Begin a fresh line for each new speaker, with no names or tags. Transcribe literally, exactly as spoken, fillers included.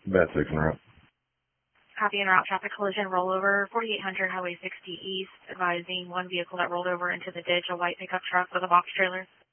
Bad six and route.
Copy and route traffic collision rollover, forty-eight hundred Highway sixty East, advising one vehicle that rolled over into the ditch, a white pickup truck with a box trailer.